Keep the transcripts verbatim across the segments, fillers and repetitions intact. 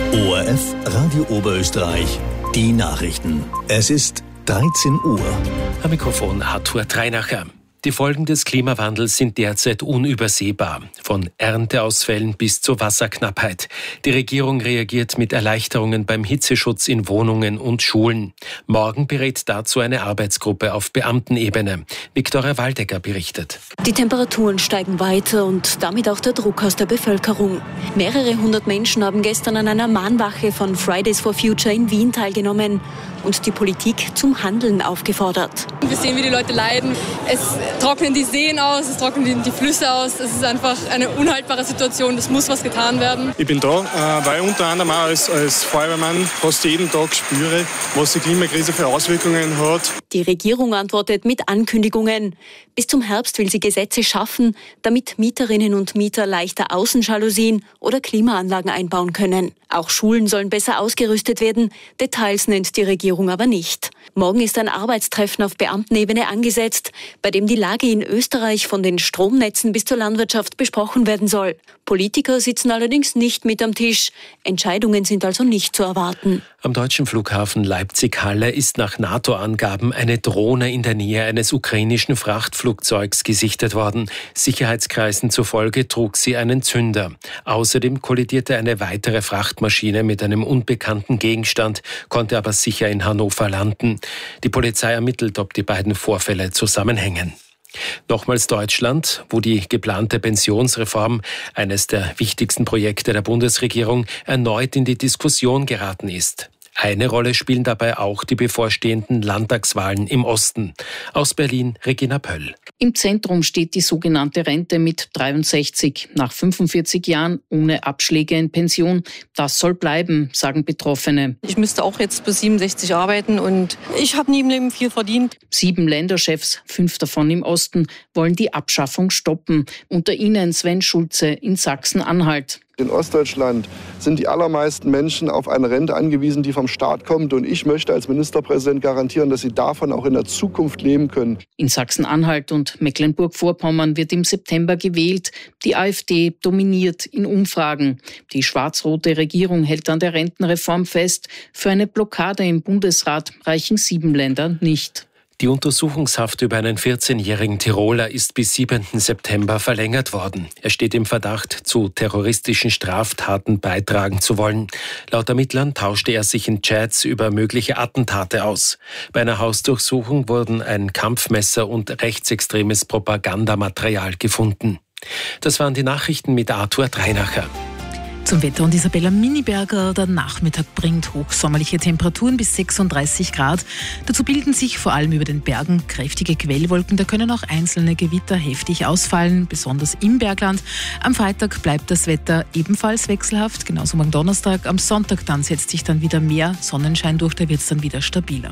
O R F Radio Oberösterreich, die Nachrichten. Es ist dreizehn Uhr. Am Mikrofon Arthur Treinacher. Die Folgen des Klimawandels sind derzeit unübersehbar. Von Ernteausfällen bis zur Wasserknappheit. Die Regierung reagiert mit Erleichterungen beim Hitzeschutz in Wohnungen und Schulen. Morgen berät dazu eine Arbeitsgruppe auf Beamtenebene. Viktoria Waldecker berichtet. Die Temperaturen steigen weiter und damit auch der Druck aus der Bevölkerung. Mehrere hundert Menschen haben gestern an einer Mahnwache von Fridays for Future in Wien teilgenommen und die Politik zum Handeln aufgefordert. Wir sehen, wie die Leute leiden. Es trocknen die Seen aus, es trocknen die Flüsse aus. Es ist einfach eine unhaltbare Situation. Es muss was getan werden. Ich bin da, weil unter anderem auch als, als Feuerwehrmann fast jeden Tag spüre, was die Klimakrise für Auswirkungen hat. Die Regierung antwortet mit Ankündigungen. Bis zum Herbst will sie Gesetze schaffen, damit Mieterinnen und Mieter leichter Außenjalousien oder Klimaanlagen einbauen können. Auch Schulen sollen besser ausgerüstet werden. Details nennt die Regierung aber nicht. Morgen ist ein Arbeitstreffen auf Beamtenebene angesetzt, bei dem die Lage in Österreich von den Stromnetzen bis zur Landwirtschaft besprochen werden soll. Politiker sitzen allerdings nicht mit am Tisch. Entscheidungen sind also nicht zu erwarten. Am deutschen Flughafen Leipzig-Halle ist nach NATO-Angaben eine Drohne in der Nähe eines ukrainischen Frachtflugzeugs gesichtet worden. Sicherheitskreisen zufolge trug sie einen Zünder. Außerdem kollidierte eine weitere Frachtmaschine mit einem unbekannten Gegenstand, konnte aber sicher in Hannover landen. Die Polizei ermittelt, ob die beiden Vorfälle zusammenhängen. Nochmals Deutschland, wo die geplante Pensionsreform, eines der wichtigsten Projekte der Bundesregierung, erneut in die Diskussion geraten ist. Eine Rolle spielen dabei auch die bevorstehenden Landtagswahlen im Osten. Aus Berlin, Regina Pöll. Im Zentrum steht die sogenannte Rente mit dreiundsechzig. Nach fünfundvierzig Jahren ohne Abschläge in Pension. Das soll bleiben, sagen Betroffene. Ich müsste auch jetzt bis siebenundsechzig arbeiten und ich habe nie im Leben viel verdient. Sieben Länderchefs, fünf davon im Osten, wollen die Abschaffung stoppen. Unter ihnen Sven Schulze in Sachsen-Anhalt. In Ostdeutschland sind die allermeisten Menschen auf eine Rente angewiesen, die vom Staat kommt. Und ich möchte als Ministerpräsident garantieren, dass sie davon auch in der Zukunft leben können. In Sachsen-Anhalt und Mecklenburg-Vorpommern wird im September gewählt. Die AfD dominiert in Umfragen. Die schwarz-rote Regierung hält an der Rentenreform fest. Für eine Blockade im Bundesrat reichen sieben Länder nicht. Die Untersuchungshaft über einen vierzehnjährigen Tiroler ist bis siebenten September verlängert worden. Er steht im Verdacht, zu terroristischen Straftaten beitragen zu wollen. Laut Ermittlern tauschte er sich in Chats über mögliche Attentate aus. Bei einer Hausdurchsuchung wurden ein Kampfmesser und rechtsextremes Propagandamaterial gefunden. Das waren die Nachrichten mit Arthur Treinacher. Zum Wetter und Isabella Miniberger. Der Nachmittag bringt hochsommerliche Temperaturen bis sechsunddreißig Grad. Dazu bilden sich vor allem über den Bergen kräftige Quellwolken. Da können auch einzelne Gewitter heftig ausfallen, besonders im Bergland. Am Freitag bleibt das Wetter ebenfalls wechselhaft, genauso morgen Donnerstag. Am Sonntag dann setzt sich dann wieder mehr Sonnenschein durch, da wird es dann wieder stabiler.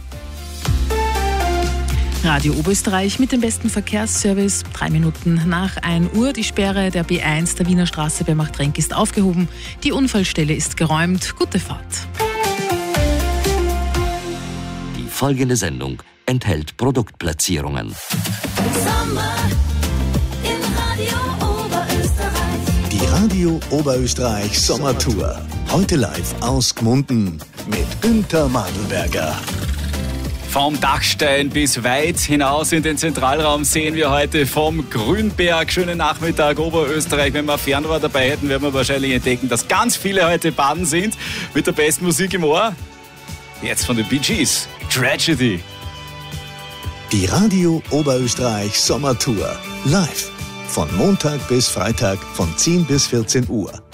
Radio Oberösterreich mit dem besten Verkehrsservice. Drei Minuten nach ein Uhr. Die Sperre der B eins der Wiener Straße bei Machtrenk ist aufgehoben. Die Unfallstelle ist geräumt. Gute Fahrt. Die folgende Sendung enthält Produktplatzierungen. Sommer in Radio Oberösterreich. Die Radio Oberösterreich Sommertour. Heute live aus Gmunden mit Günther Madelberger. Vom Dachstein bis weit hinaus in den Zentralraum sehen wir heute vom Grünberg. Schönen Nachmittag Oberösterreich. Wenn wir ein Fernrohr dabei hätten, werden wir wahrscheinlich entdecken, dass ganz viele heute baden sind mit der besten Musik im Ohr. Jetzt von den Bee Gees, Tragedy. Die Radio Oberösterreich Sommertour. Live. Von Montag bis Freitag von zehn bis vierzehn Uhr.